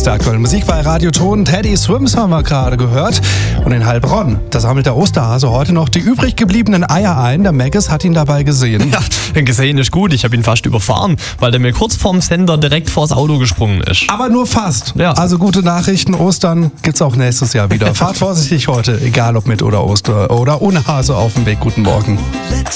der aktuellen Musik bei Radio Ton. Teddy Swims haben wir gerade gehört. Und in Heilbronn, da sammelt der Osterhase heute noch die übrig gebliebenen Eier ein. Der Maggis hat ihn dabei gesehen. Ja, gesehen ist gut. Ich habe ihn fast überfahren, weil der mir kurz vorm Sender direkt vors Auto gesprungen ist. Aber nur fast. Ja. Also gute Nachrichten. Ostern gibt's auch nächstes Jahr wieder. Fahrt vorsichtig heute, egal ob mit oder ohne Hase auf dem Weg. Guten Morgen.